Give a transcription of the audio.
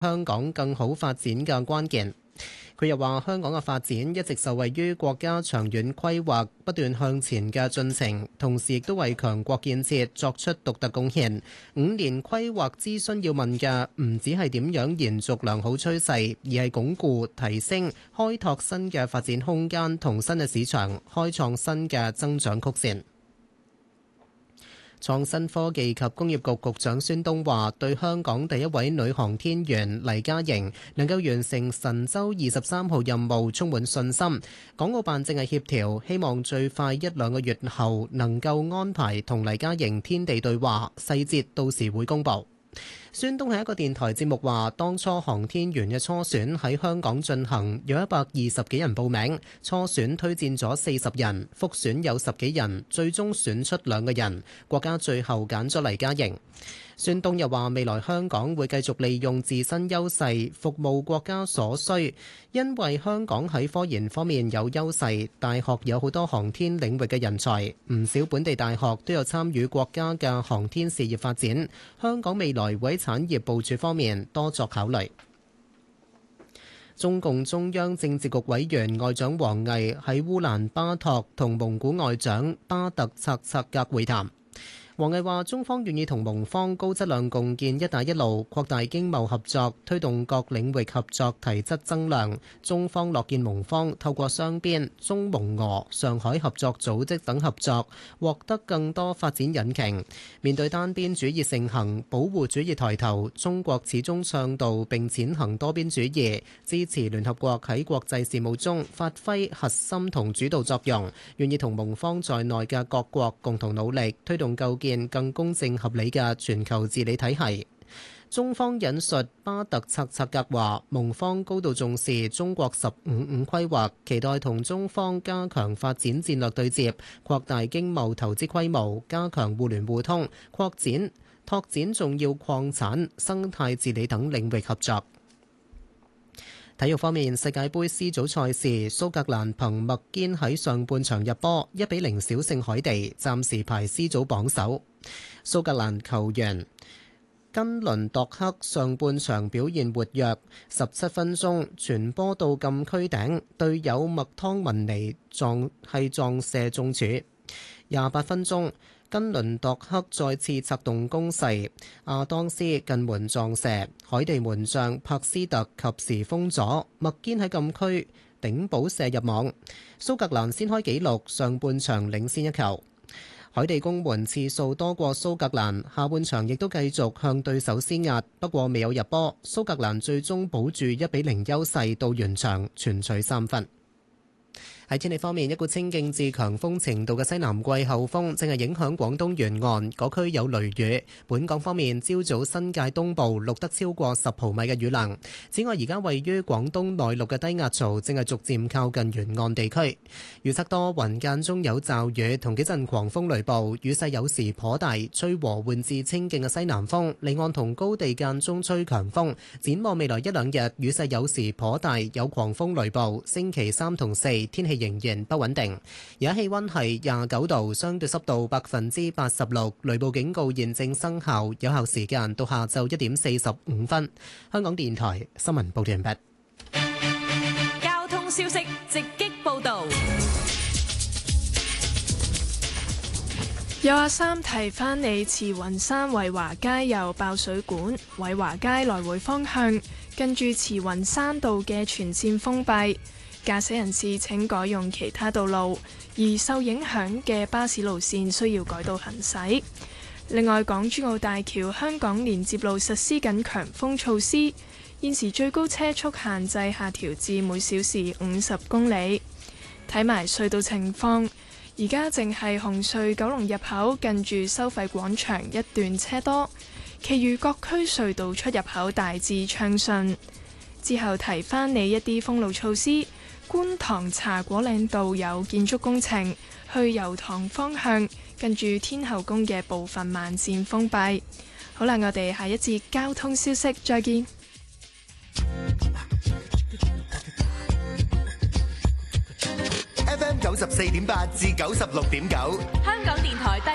香港更好發展嘅關鍵。佢又話：香港嘅發展一直受惠於國家長遠規劃不斷向前嘅進程，同時亦都為強國建設作出獨特貢獻。5年規劃諮詢要問嘅唔只係點樣延續良好趨勢，而係鞏固、提升、開拓新嘅發展空間同新嘅市場，開創新嘅增長曲線。創新科技及工業局局長孫東話：對香港第一位女航天員黎嘉瑩能夠完成神舟23號任務充滿信心。港澳辦正係協調，希望最快1-2個月後能夠安排同黎嘉瑩天地對話，細節到時會公佈。孫東喺一個電台節目話：當初航天員嘅初選喺香港進行，有120幾人報名，初選推薦咗40人，複選有10幾人，最終選出2個人，國家最後揀咗黎嘉瑩。孫東又話：未來香港會繼續利用自身優勢，服務國家所需，因為香港喺科研方面有優勢，大學有好多航天領域嘅人才，唔少本地大學都有參與國家嘅航天事業發展。香港未來會喺產業部署方面多作考慮。中共中央政治局委員外長王毅喺烏蘭巴托同蒙古外長巴特察薩格會談。王毅話：中方願意同蒙方高質量共建「一帶一路」，擴大經貿合作，推動各領域合作提質增量。中方樂見蒙方透過雙邊、中蒙俄、上海合作組織等合作，獲得更多發展引擎。面對單邊主義盛行、保護主義抬頭，中國始終倡導並踐行多邊主義，支持聯合國喺國際事務中發揮核心同主導作用，願意同蒙方在內嘅各國共同努力，推動構建更公正合理嘅全球治理體系。中方引述巴特察薩格話：蒙方高度重視中國15+5規劃，期待同中方加強發展戰略對接，擴大經貿投資規模，加強互聯互通，拓展重要礦產、生態治理等領域合作。體育方面，世界盃 C 組賽事，蘇格蘭憑麥堅喺上半場入波，1-0小勝海地，暫時排 C 組榜首。蘇格蘭球員根倫度克上半場表現活躍，17分鐘傳波到禁區頂，隊友麥湯文尼撞射中柱。28分鐘，根倫度克再次策動攻勢，亞當斯近門撞射，海地門將柏斯特及時封阻，麥堅喺禁區頂補射入網，蘇格蘭先開紀錄，上半場領先1球。海地攻門次數多過蘇格蘭，下半場亦都繼續向對手施壓，不過未有入波，蘇格蘭最終保住1-0優勢到完場，全取3分。喺天氣方面，一股清勁至強風程度嘅西南季候風正係影響廣東沿岸，嗰區有雷雨。本港方面，朝早新界東部錄得超過10毫米嘅雨量。此外，而家位於廣東內陸嘅低壓槽正係逐漸靠近沿岸地區。預測多雲間中有驟雨同幾陣狂風雷暴，雨勢有時頗大，吹和緩至清勁嘅西南風，離岸同高地間中吹強風。展望未來1-2日，雨勢有時頗大，有狂風雷暴。星期3同4天氣仍然不穩定，而家氣溫係29度，相對濕度86%，雷暴警告現正生效，有效時間到下晝1點45分。香港電台新聞報道完畢。 交通消息直擊報道。有阿三提翻你，慈雲山偉華街有爆水管，偉華街來回方向近住慈雲山道嘅全線封閉。駕駛人士請改用其他道路，而受影響嘅巴士路線需要改道行駛。另外，港珠澳大橋香港連接路實施緊強風措施，現時最高車速限制下調至每小時50公里。睇埋隧道情況，而家淨係紅隧九龍入口近住收費廣場一段車多，其餘各區隧道出入口大致暢順。之後提翻你一啲封路措施。觀塘茶果嶺道有建築工程，去油塘方向近住天后宮嘅部分慢線封閉。好啦，我哋下一節交通消息再見。 FM 94.8至96.9，香港電台。